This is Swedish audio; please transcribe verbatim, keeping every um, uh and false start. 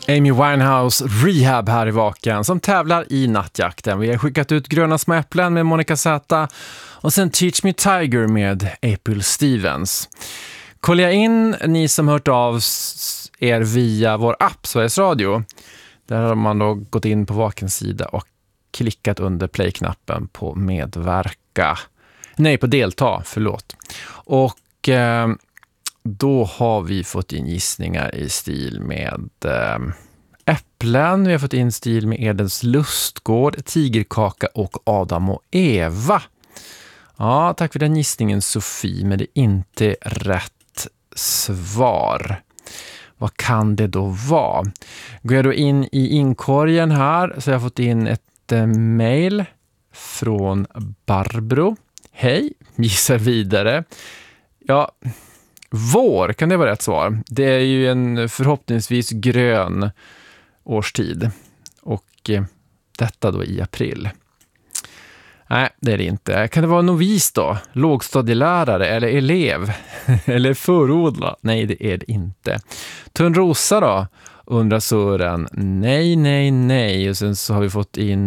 Amy Winehouse Rehab här i Vaken som tävlar i nattjakten. Vi har skickat ut Gröna små äpplen med Monica Zäta och sen Teach Me Tiger med April Stevens. Kolla in ni som hört av er via vår app Sveriges Radio. Där har man då gått in på Vakens sida och klickat under play-knappen på medverka. Nej, på delta, förlåt. Och eh, då har vi fått in gissningar i stil med eh, äpplen. Vi har fått in stil med Edens lustgård, tigerkaka och Adam och Eva. Ja, tack för den gissningen Sofie, men det är inte rätt svar. Vad kan det då vara? Går jag då in i inkorgen här så har jag fått in ett eh, mejl från Barbro. Hej, gissar vidare. Ja, vår, kan det vara rätt svar? Det är ju en förhoppningsvis grön årstid. Och eh, detta då i april. Nej, det är det inte. Kan det vara novis då? Lågstadielärare eller elev? Eller förodla? Nej, det är det inte. Tunnrosa då? Undrar Sören. Nej, nej, nej. Och sen så har vi fått in